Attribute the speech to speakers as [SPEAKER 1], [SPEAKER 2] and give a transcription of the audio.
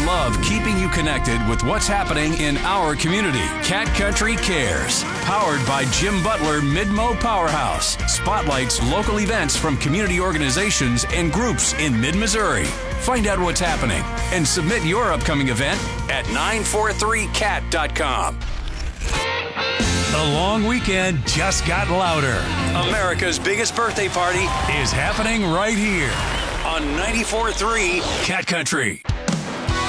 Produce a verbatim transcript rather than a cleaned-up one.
[SPEAKER 1] love keeping you connected with what's happening in our community. Cat Country Cares, powered by Jim Butler Mid-Mo Powerhouse, spotlights local events from community organizations and groups in mid-Missouri. Find out what's happening and submit your upcoming event at nine four three cat dot com. The long weekend just got louder. America's biggest birthday party is happening right here on ninety-four point three Cat Country.